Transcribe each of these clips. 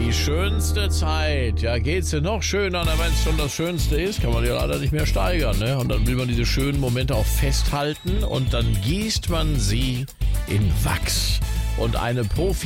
Die schönste Zeit. Ja, geht's dir noch schöner, wenn es schon das Schönste ist, kann man ja leider nicht mehr steigern, ne? Und dann will man diese schönen Momente auch festhalten und dann gießt man sie in Wachs. Und eine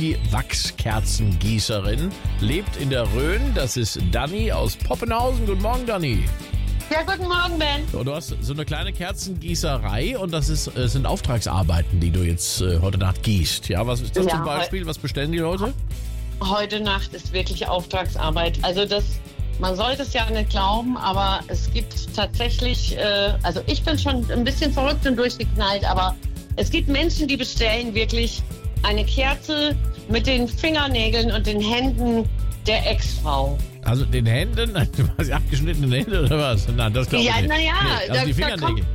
Profi-Wachskerzengießerin lebt in der Rhön. Das ist Dani aus Poppenhausen. Guten Morgen, Dani. Ja, guten Morgen, Ben. So, du hast so eine kleine Kerzengießerei und das sind Auftragsarbeiten, die du jetzt heute Nacht gießt. Ja, was ist das zum Beispiel? Was bestellen die Leute? Heute Nacht ist wirklich Auftragsarbeit. Also man sollte es ja nicht glauben, aber es gibt tatsächlich, also ich bin schon ein bisschen verrückt und durchgeknallt, aber es gibt Menschen, die bestellen wirklich eine Kerze mit den Fingernägeln und den Händen der Ex-Frau. Also den Händen? Du hast abgeschnittene Hände oder was? Nein, das glaube ich nicht. Naja, nee, also die Fingernägel.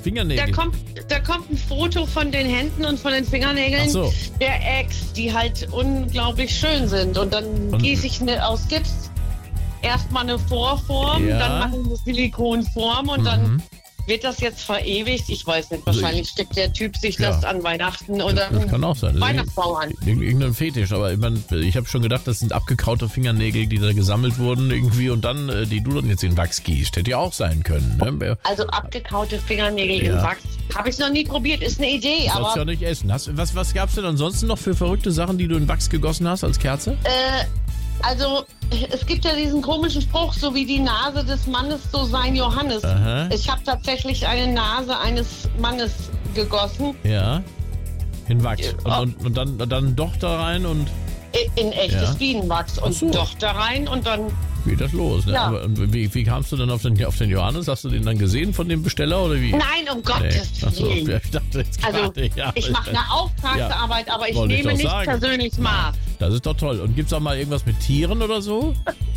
Da kommt ein Foto von den Händen und von den Fingernägeln der Ex, die halt unglaublich schön sind. Und dann gieße ich aus Gips erstmal eine Vorform, dann mache ich eine Silikonform und dann wird das jetzt verewigt. Ich weiß nicht, wahrscheinlich steckt der Typ sich das an Weihnachten oder das kann auch sein. Weihnachtsbaum an. Irgendein Fetisch, aber ich habe schon gedacht, das sind abgekaute Fingernägel, die da gesammelt wurden irgendwie und dann, die du dann jetzt in Wachs gießt. Hätte ja auch sein können. Ne? Also abgekaute Fingernägel in Wachs. Habe ich noch nie probiert, ist eine Idee. Sollst du ja nicht essen. Was gab es denn ansonsten noch für verrückte Sachen, die du in Wachs gegossen hast als Kerze? Also, es gibt ja diesen komischen Spruch, so wie die Nase des Mannes, so sein Johannes. Aha. Ich habe tatsächlich eine Nase eines Mannes gegossen. Ja, in Wachs. Und dann doch da rein und... In echtes Bienenwachs und doch da rein und dann... Geht das los, ne? Ja. Aber wie kamst du dann auf den Johannes? Hast du den dann gesehen von dem Besteller oder wie? Nein, um Gottes Willen. Ich dachte jetzt gerade, ich mache eine Auftragsarbeit, aber ich nehme nicht persönlich Maß. Das ist doch toll. Und gibt's auch mal irgendwas mit Tieren oder so?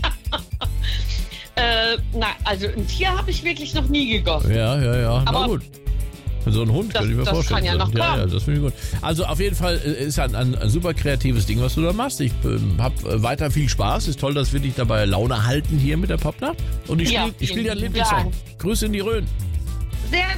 Also ein Tier habe ich wirklich noch nie gegossen. Ja. Aber na gut. So ein Hund könnte ich mir vorstellen. Das kann ja noch kommen. Ja, das finde ich gut. Also auf jeden Fall ist ein super kreatives Ding, was du da machst. Ich habe weiter viel Spaß. Ist toll, dass wir dich dabei Laune halten hier mit der Popnacht. Und ich spiel dir einen Lieblingssong. Grüße in die Rhön. Sehr